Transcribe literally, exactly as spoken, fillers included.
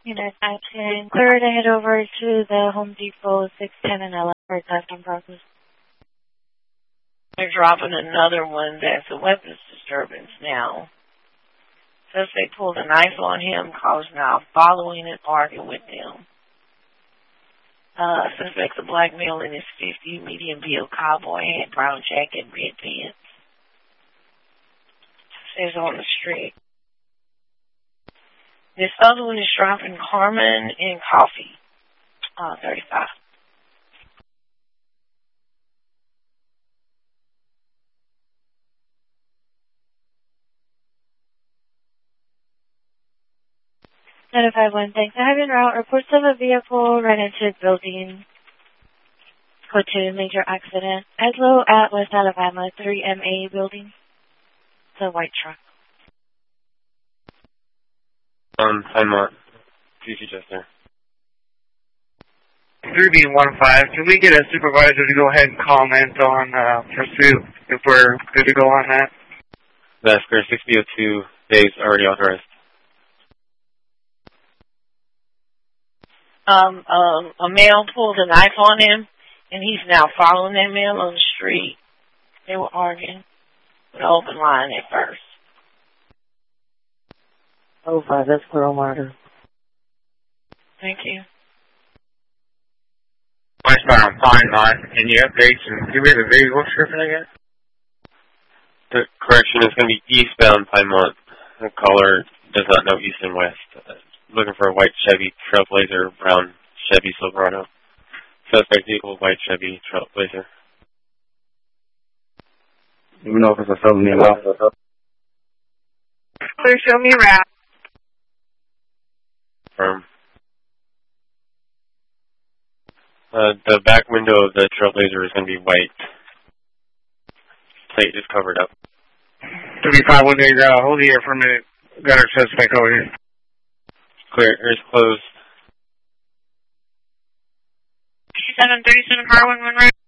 Unit nineteen, clear to head over to the Home Depot six ten and eleven for test on process. They're dropping another one that's a weapons disturbance now. Suspect pulled a knife on him, caused now following and arguing with them. Uh, suspect's a black male in his fifties, medium build, cowboy hat, brown jacket, red pants. Says on the street. This other one is dropping Carmen and Coffee, uh, thirty-five. ninety-five one, thanks. I have en route reports of a vehicle ran into a building. Code two, major accident. Edlow at West Alabama, three M A building. It's a white truck. Um, I'm Mark. P C Chester. three B one five, can we get a supervisor to go ahead and comment on uh, pursuit if we're good to go on that? That's for six B oh two, days already authorized. Um, um, a male pulled a knife on him, and he's now following that male on the street. They were arguing with an open line at first. Oh, five, that's Pearl Martyr. Thank you. Westbound Pinemont, any updates and give me the vehicle description again? The correction is going to be eastbound Pinemont. The caller does not know east and west. Uh, looking for a white Chevy Trailblazer, brown Chevy Silverado. Suspect vehicle, white Chevy Trailblazer. You know if it's a felony or not. Clear, show me around. Firm. Uh, the back window of the Trailblazer is going to be white. Plate is covered up. thirty-five one days, uh, hold here for a minute. Got our suspect over here. Clear, ears closed. seven thirty-seven, car one one right.